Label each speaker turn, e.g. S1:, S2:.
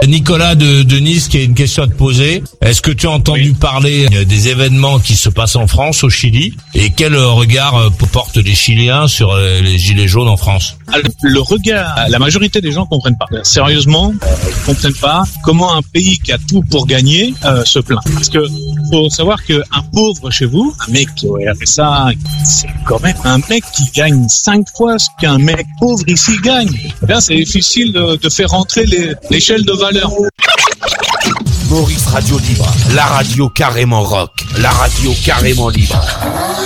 S1: Nicolas de Nice qui a une question à te poser. Est-ce que tu as entendu parler des événements qui se passent en France, au Chili, et quel regard portent les Chiliens sur les gilets jaunes en France?
S2: Le regard, la majorité des gens comprennent pas. Sérieusement, ils comprennent pas comment un pays qui a tout pour gagner se plaint. Parce que faut savoir que un pauvre chez vous, un mec qui aurait fait ça, c'est quand même un mec qui gagne 5 fois ce qu'un mec pauvre ici gagne. Eh bien, c'est difficile de faire rentrer l'échelle de valeur.
S3: Maurice Radio Libre, la radio carrément rock, la radio carrément libre.